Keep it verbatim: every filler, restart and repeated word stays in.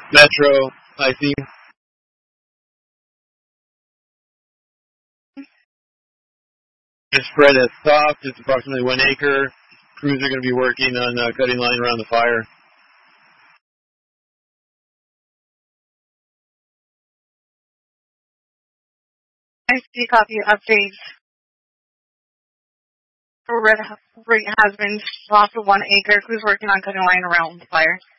Metro, I see. The spread is soft. It's approximately one acre. Crews are going to be working on uh, cutting line around the fire. I see copy updates. Red rate has been lost of one acre. Crews working on cutting line around the fire.